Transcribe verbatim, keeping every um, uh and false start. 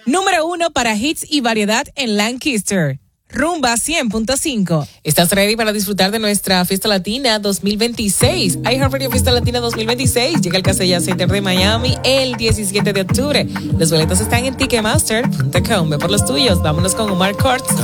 Número uno para hits y variedad en Lancaster. Rumba cien punto cinco. ¿Estás ready para disfrutar de nuestra Fiesta Latina dos mil veintiséis? iHeartRadio Fiesta Latina dos mil veintiséis llega al Casella Center de Miami el diecisiete de octubre. Los boletos están en ticketmaster punto com. Ve por los tuyos. Vámonos con Omar Courtz